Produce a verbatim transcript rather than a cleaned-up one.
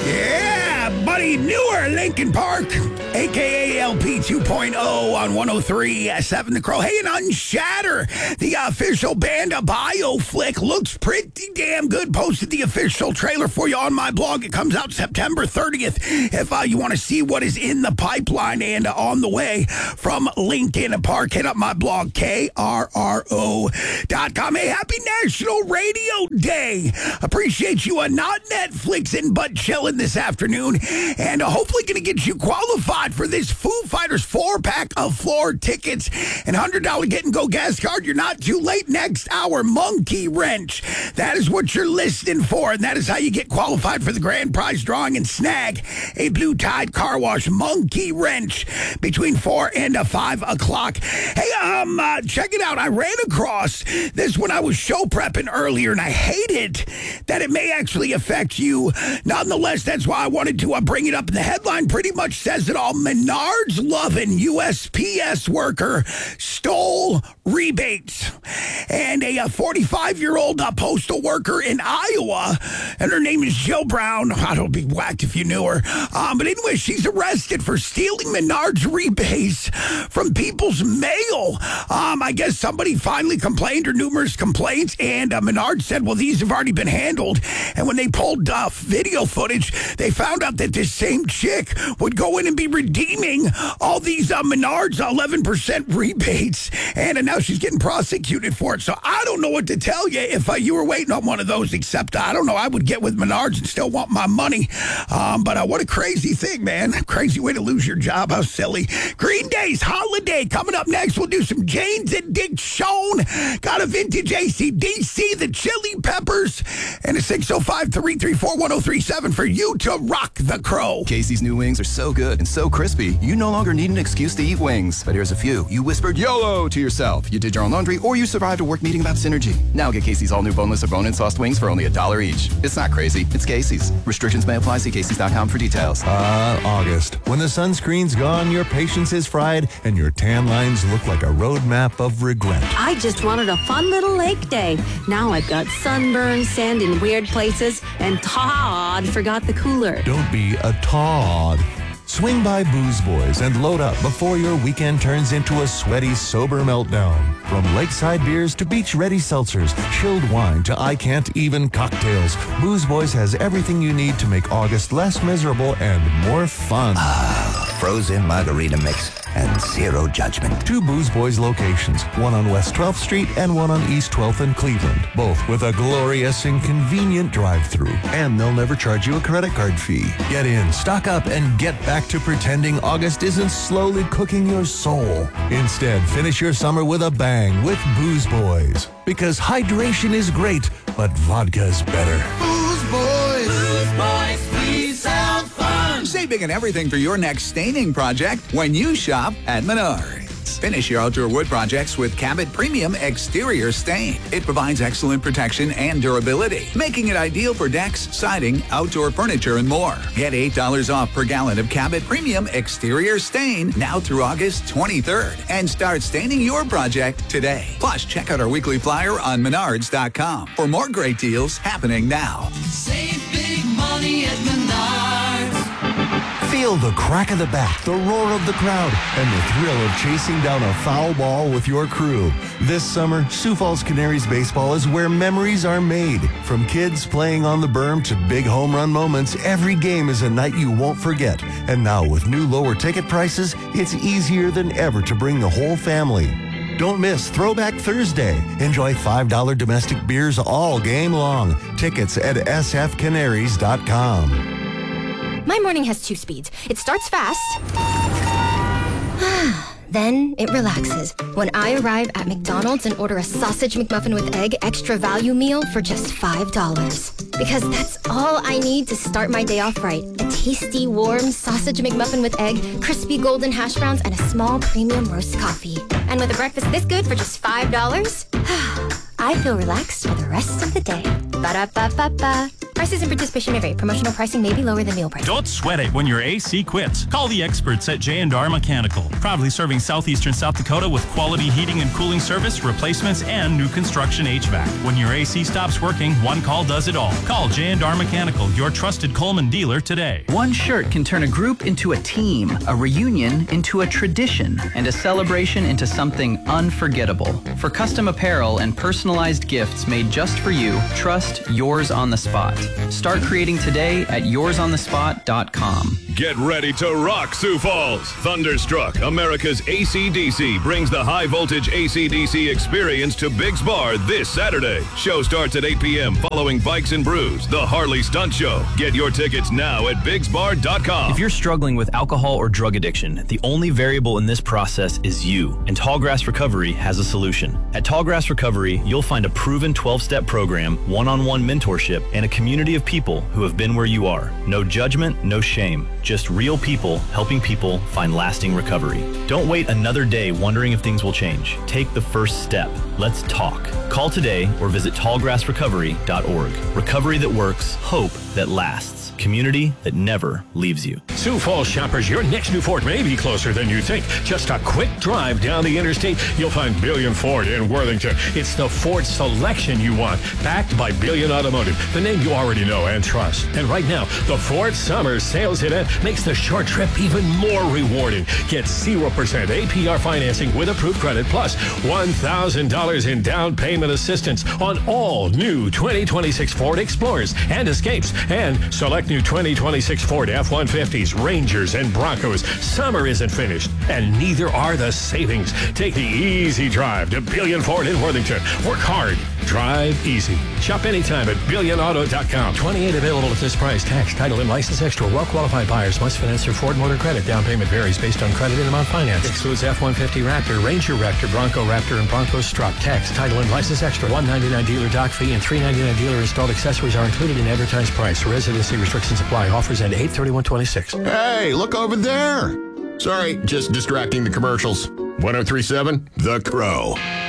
Yeah, buddy, newer Lincoln Park, a k a. L P two point oh on one oh three point seven The Crow. Hey, and Unshatter, the official band of Bioflick, looks pretty damn good. Posted the official trailer for you on my blog. It comes out September thirtieth if uh, you want to see what is in the pipeline and uh, on the way from Lincoln Park. Hit up my blog, K R R O dot com. Hey, happy National Radio Day. Appreciate you uh, not Netflixing, but chilling this afternoon. And uh, hopefully going to get you qualified for this Foo Fighters four-pack of floor tickets and one hundred dollars get-and-go gas card. You're not too late. Next hour, Monkey Wrench. That is what you're listening for, and that is how you get qualified for the grand prize drawing and snag a Blue Tide car wash. Monkey Wrench between four and five o'clock. Hey, um, uh, check it out. I ran across this when I was show prepping earlier, and I hate it that it may actually affect you. Nonetheless, that's why I wanted to uh, bring it up. The headline pretty much says it all. Menards loving U S P S worker stole rebates. And a forty-five-year-old uh, postal worker in Iowa, and her name is Jill Brown. I don't be whacked if you knew her. Um, but anyway, she's arrested for stealing Menards rebates from people's mail. Um, I guess somebody finally complained, or numerous complaints, and uh, Menards said, well, these have already been handled. And when they pulled uh, video footage, they found out that this same chick would go in and be redeeming all these uh, Menards eleven percent rebates, and uh, now she's getting prosecuted for it. So I don't know what to tell you if uh, you were waiting on one of those, except uh, I don't know, I would get with Menards and still want my money. Um, but uh, what a crazy thing, man. Crazy way to lose your job. How silly. Green Day's Holiday coming up next. We'll do some Janes and Dick Schoen. Got a vintage A C D C, the Chili Peppers, and a six oh five, three three four, one oh three seven for you to rock the Crow. Casey's new wings are so good and so crispy, you no longer need an excuse to eat wings. But here's a few. You whispered YOLO to yourself. You did your own laundry, or you survived a work meeting about synergy. Now get Casey's all-new boneless or bone-in sauced wings for only a dollar each. It's not crazy. It's Casey's. Restrictions may apply. See Casey's dot com for details. Ah, uh, August. When the sunscreen's gone, your patience is fried, and your tan lines look like a roadmap of regret. I just wanted a fun little lake day. Now I've got sunburn, sand in weird places, and Todd forgot the cooler. Don't be a Todd. Swing by Booze Boys and load up before your weekend turns into a sweaty, sober meltdown. From lakeside beers to beach-ready seltzers, chilled wine to I-can't-even cocktails, Booze Boys has everything you need to make August less miserable and more fun. Ah, frozen margarita mix and zero judgment. Two Booze Boys locations, one on West twelfth Street and one on East twelfth in Cleveland, both with a glorious and convenient drive-thru. And they'll never charge you a credit card fee. Get in, stock up, and get back to pretending August isn't slowly cooking your soul. Instead, finish your summer with a bang with Booze Boys. Because hydration is great, but vodka's better. Booze Boys! Booze Boys, please sound fun! Save big on everything for your next staining project when you shop at Menards. Finish your outdoor wood projects with Cabot Premium Exterior Stain. It provides excellent protection and durability, making it ideal for decks, siding, outdoor furniture, and more. Get eight dollars off per gallon of Cabot Premium Exterior Stain now through August twenty-third, and start staining your project today. Plus, check out our weekly flyer on Menards dot com for more great deals happening now. Save big money at Menards. Feel the crack of the bat, the roar of the crowd, and the thrill of chasing down a foul ball with your crew. This summer, Sioux Falls Canaries baseball is where memories are made. From kids playing on the berm to big home run moments, every game is a night you won't forget. And now with new lower ticket prices, it's easier than ever to bring the whole family. Don't miss Throwback Thursday. Enjoy five dollar domestic beers all game long. Tickets at S F Canaries dot com. My morning has two speeds. It starts fast, then it relaxes when I arrive at McDonald's and order a sausage McMuffin with egg extra value meal for just five dollars. Because that's all I need to start my day off right. A tasty, warm sausage McMuffin with egg, crispy golden hash browns, and a small premium roast coffee. And with a breakfast this good for just five dollars, I feel relaxed for the rest of the day. Ba-da-ba-ba-ba. Prices and participation may vary. Promotional pricing may be lower than meal price. Don't sweat it when your A C quits. Call the experts at J and R Mechanical. Proudly serving southeastern South Dakota with quality heating and cooling service, replacements, and new construction H V A C. When your A C stops working, one call does it all. Call J and R Mechanical, your trusted Coleman dealer today. One shirt can turn a group into a team, a reunion into a tradition, and a celebration into something unforgettable. For custom apparel and personalized gifts made just for you, trust Yours on the Spot. Start creating today at yours on the spot dot com. Get ready to rock Sioux Falls. Thunderstruck, America's A C D C, brings the high-voltage A C D C experience to Biggs Bar this Saturday. Show starts at eight p.m. following Bikes and Brews, the Harley Stunt Show. Get your tickets now at biggs bar dot com. If you're struggling with alcohol or drug addiction, the only variable in this process is you, and Tallgrass Recovery has a solution. At Tallgrass Recovery, you'll find a proven twelve-step program, one-on-one mentorship, and a community of people who have been where you are. No judgment, no shame. Just real people helping people find lasting recovery. Don't wait another day wondering if things will change. Take the first step. Let's talk. Call today or visit tallgrass recovery dot org. Recovery that works, hope that lasts. Community that never leaves you. Sioux Falls shoppers, your next new Ford may be closer than you think. Just a quick drive down the interstate, you'll find Billion Ford in Worthington. It's the Ford selection you want, backed by Billion Automotive, the name you already know and trust. And right now, the Ford Summer Sales Event makes the short trip even more rewarding. Get zero percent A P R financing with approved credit, plus one thousand dollars in down payment assistance on all new twenty twenty-six Ford Explorers and Escapes, and select new twenty twenty-six Ford F one fifties, Rangers, and Broncos. Summer isn't finished, and neither are the savings. Take the easy drive to Billion Ford in Worthington. Work hard, drive easy. Shop anytime at billion auto dot com. twenty-eight available at this price. Tax, title, and license extra. Well-qualified buyers must finance their Ford Motor Credit. Down payment varies based on credit and amount financed. Excludes F one fifty Raptor, Ranger Raptor, Bronco Raptor, and Bronco Strut. Tax, title, and license extra. one ninety-nine dealer dock fee and three ninety-nine dealer installed accessories are included in advertised price. Residency restrictions apply. Offers end eight thirty-one twenty-six. Hey, look over there. Sorry, just distracting the commercials. one oh three point seven The Crow.